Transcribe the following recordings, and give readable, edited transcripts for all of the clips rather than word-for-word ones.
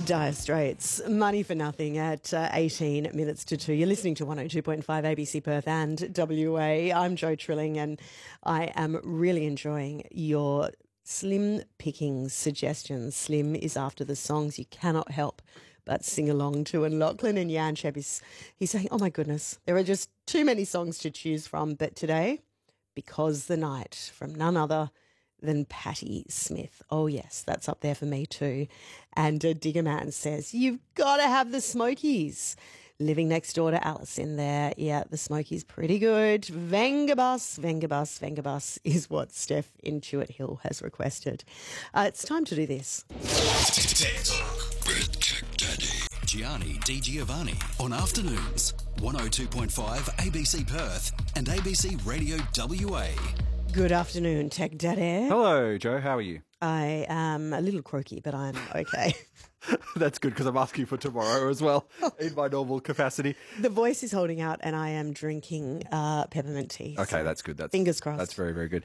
Dire Straits, Money for Nothing at 18 minutes to 2. You're listening to 102.5 ABC Perth and WA. I'm Jo Trilling and I am really enjoying your Slim Pickings suggestions. Slim is after the songs you cannot help but sing along to. And Lachlan and Yanchep he's saying, oh my goodness, there are just too many songs to choose from. But today, Because the Night from none other than Patti Smith. Oh, yes, that's up there for me too. And Digger Man says, you've got to have the Smokies. Living next door to Alice in there. Yeah, the Smokies pretty good. Vengabus, Vengabus, Vengabus is what Steph in Chewett Hill has requested. It's time to do this. Tech Talk with Tech Daddy. Gianni Di Giovanni on afternoons. 102.5 ABC Perth and ABC Radio WA. Good afternoon, Tech Daddy. Hello, Joe. How are you? I am a little croaky, but I'm okay. That's good because I'm asking for tomorrow as well in my normal capacity. The voice is holding out and I am drinking peppermint tea. Okay, so that's good. fingers crossed. That's very, very good.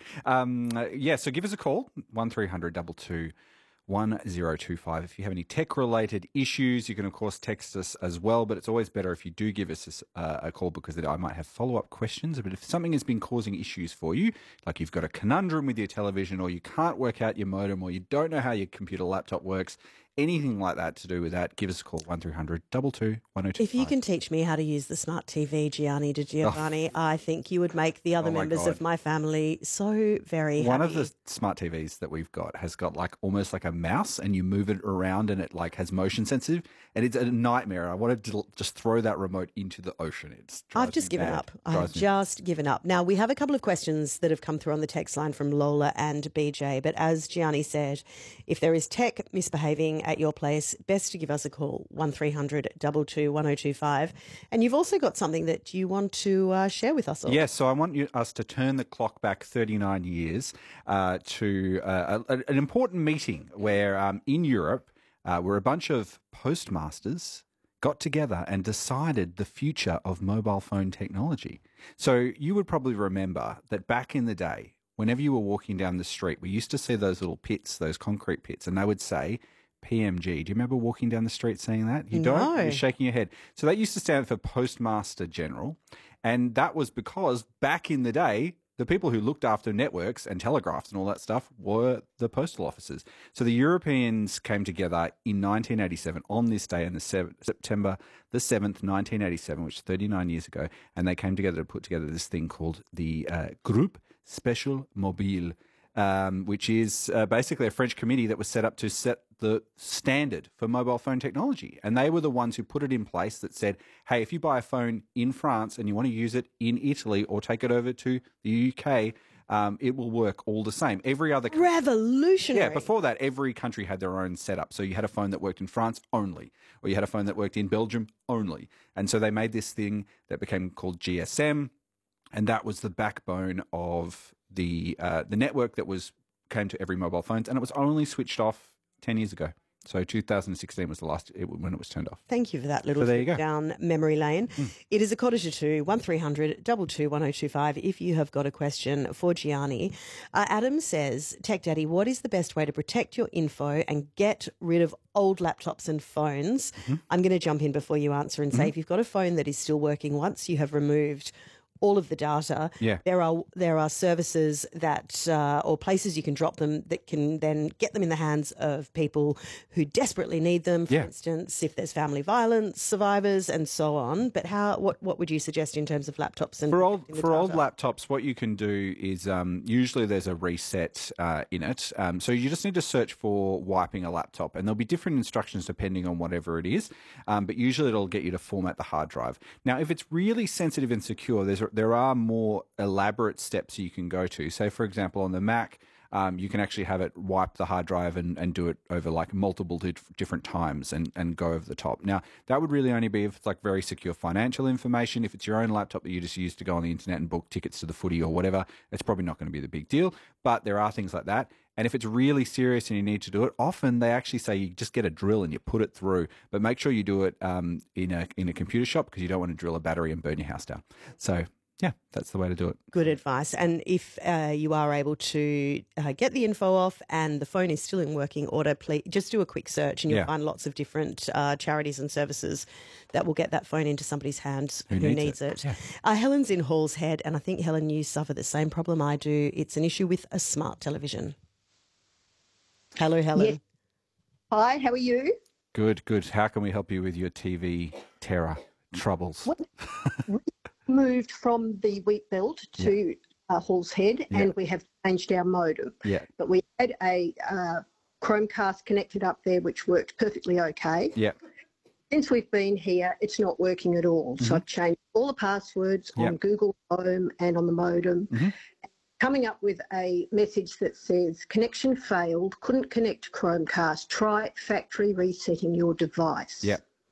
So give us a call, 1300 22 1025. If you have any tech-related issues, you can, of course, text us as well, but it's always better if you do give us a call because I might have follow-up questions. But if something has been causing issues for you, like you've got a conundrum with your television or you can't work out your modem or you don't know how your computer laptop works, anything like that to do with that, give us a call, 1300 22 1025. If you can teach me how to use the smart TV, Gianni Di Giovanni, I think you would make the other members of my family so very happy. One of the smart TVs that we've got has got like almost like a mouse and you move it around and it like has motion sensitive and it's a nightmare. I wanted to just throw that remote into the ocean. I've just given up. I've just given up. Now, we have a couple of questions that have come through on the text line from Lola and BJ, but as Gianni said, if there is tech misbehaving at your place, best to give us a call, 1300 22 1025. And you've also got something that you want to share with us all. Yes, so I want us to turn the clock back 39 years to an important meeting where in Europe, where a bunch of postmasters got together and decided the future of mobile phone technology. So you would probably remember that back in the day, whenever you were walking down the street, we used to see those little pits, those concrete pits, and they would say PMG. Do you remember walking down the street saying that? You don't? No. You're shaking your head. So that used to stand for Postmaster General, and that was because back in the day, the people who looked after networks and telegraphs and all that stuff were the postal officers. So the Europeans came together in 1987 on this day, on September the 7th, 1987, which is 39 years ago, and they came together to put together this thing called the Groupe Spécial Mobile, which is basically a French committee that was set up to set the standard for mobile phone technology. And they were the ones who put it in place that said, hey, if you buy a phone in France and you want to use it in Italy or take it over to the UK, it will work all the same. Every other country, revolutionary. Yeah, before that, every country had their own setup. So you had a phone that worked in France only, or you had a phone that worked in Belgium only. And so they made this thing that became called GSM, and that was the backbone of the network that came to every mobile phone, and it was only switched off 10 years ago. So 2016 was the last when it was turned off. Thank you for that little trip down memory lane. It is 1:45, 1300 22 1025 if you have got a question for Gianni. Adam says, Tech Daddy, what is the best way to protect your info and get rid of old laptops and phones? I'm going to jump in before you answer and say if you've got a phone that is still working once you have removed all of the data. Yeah. There are services that or places you can drop them that can then get them in the hands of people who desperately need them. For instance, if there's family violence survivors and so on. But what would you suggest in terms of laptops and for old laptops? What you can do is usually there's a reset in it. So you just need to search for wiping a laptop, and there'll be different instructions depending on whatever it is. But usually it'll get you to format the hard drive. Now, if it's really sensitive and secure, there are more elaborate steps you can go to. Say, for example, on the Mac, you can actually have it wipe the hard drive and do it over like multiple different times and go over the top. Now, that would really only be if it's like very secure financial information. If it's your own laptop that you just use to go on the internet and book tickets to the footy or whatever, it's probably not going to be the big deal. But there are things like that. And if it's really serious and you need to do it, often they actually say you just get a drill and you put it through. But make sure you do it in a computer shop because you don't want to drill a battery and burn your house down. So Yeah, that's the way to do it. Good advice. And if you are able to get the info off and the phone is still in working order, please just do a quick search and you'll find lots of different charities and services that will get that phone into somebody's hands who needs it. Yeah. Helen's in Hall's Head, and I think, Helen, you suffer the same problem I do. It's an issue with a smart television. Hello, Helen. Yes. Hi, how are you? Good, good. How can we help you with your TV terror troubles? We moved from the wheat belt to Hall's Head, and we have changed our modem. Yeah. But we had a Chromecast connected up there, which worked perfectly okay. Yeah. Since we've been here, it's not working at all. So I've changed all the passwords on Google Home and on the modem. Coming up with a message that says, connection failed, couldn't connect to Chromecast, try factory resetting your device.